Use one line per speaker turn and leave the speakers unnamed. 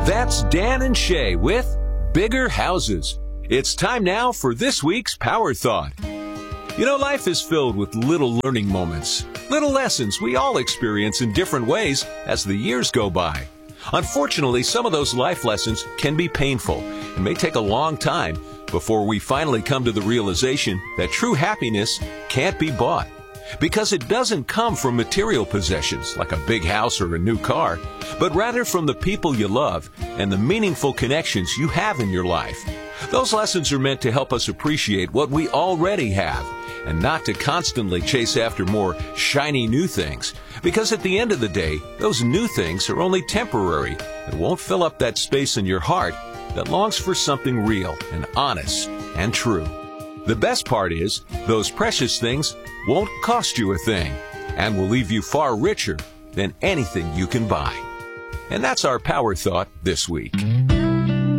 That's Dan and Shay with Bigger Houses. It's time now for this week's Power Thought. You know, life is filled with little learning moments, little lessons we all experience in different ways as the years go by. Unfortunately, some of those life lessons can be painful and may take a long time before we finally come to the realization that true happiness can't be bought. Because it doesn't come from material possessions like a big house or a new car, but rather from the people you love and the meaningful connections you have in your life. Those lessons are meant to help us appreciate what we already have and not to constantly chase after more shiny new things. Because at the end of the day, those new things are only temporary and won't fill up that space in your heart that longs for something real and honest and true. The best part is, those precious things won't cost you a thing and will leave you far richer than anything you can buy. And that's our Power Thought this week.